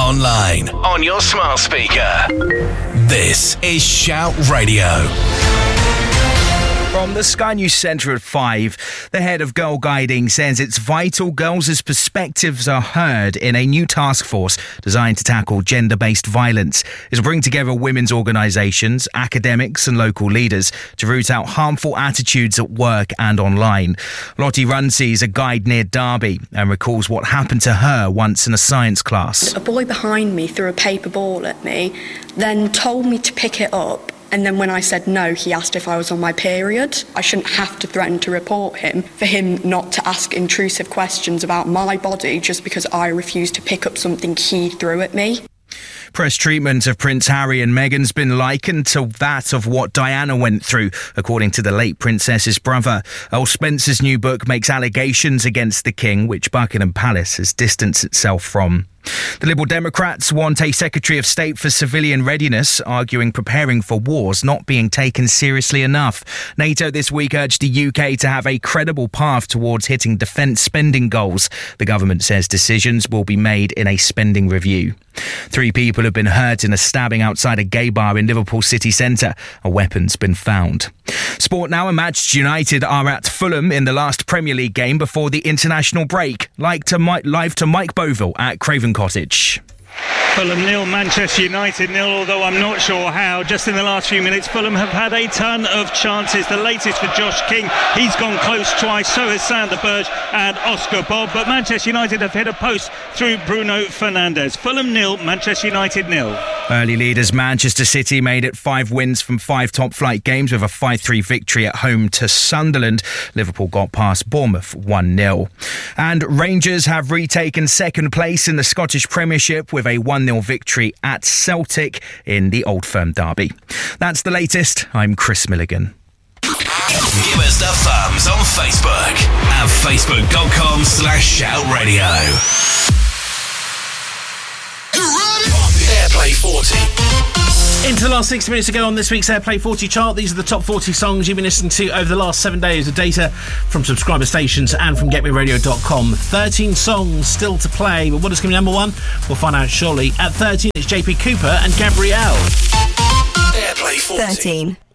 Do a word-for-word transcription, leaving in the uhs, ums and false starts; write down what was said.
online, on your smart speaker. This is Shout Radio. From the Sky News Centre at five, the head of Girl Guiding says it's vital girls' perspectives are heard in a new task force designed to tackle gender-based violence. It'll bring together women's organisations, academics and local leaders to root out harmful attitudes at work and online. Lottie Runcie is a guide near Derby and recalls what happened to her once in a science class. A boy behind me threw a paper ball at me, then told me to pick it up. And then when I said no, he asked if I was on my period. I shouldn't have to threaten to report him for him not to ask intrusive questions about my body just because I refused to pick up something he threw at me. Press treatment of Prince Harry and Meghan's been likened to that of what Diana went through, according to the late princess's brother. Earl Spencer's new book makes allegations against the king, which Buckingham Palace has distanced itself from. The Liberal Democrats want a Secretary of State for Civilian Readiness, arguing preparing for wars not being taken seriously enough. NATO this week urged the U K to have a credible path towards hitting defence spending goals. The government says decisions will be made in a spending review. Three people have been hurt in a stabbing outside a gay bar in Liverpool city centre. A weapon's been found. Sport now, and Manchester United are at Fulham in the last Premier League game before the international break. Like to Mike, live to Mike Boville at Craven Cottage. Fulham nil, Manchester United nil, although I'm not sure how. Just in the last few minutes, Fulham have had a ton of chances. The latest for Josh King. He's gone close twice, so has Sander Berge and Oscar Bob. But Manchester United have hit a post through Bruno Fernandes. Fulham nil, Manchester United nil. Early leaders Manchester City made it five wins from five top-flight games with a five three victory at home to Sunderland. Liverpool got past Bournemouth one nil. And Rangers have retaken second place in the Scottish Premiership with a one nil victory at Celtic in the Old Firm derby. That's the latest. I'm Chris Milligan. Give us the thumbs on Facebook at facebook.com slash shout radio. Airplay forty. Into the last sixty minutes to go on this week's Airplay forty chart. These are the top forty songs you've been listening to over the last seven days of data from subscriber stations and from get me radio dot com. thirteen songs still to play, but what is coming number one? We'll find out shortly. At thirteen, it's J P Cooper and Gabrielle. Airplay forty. thirteen.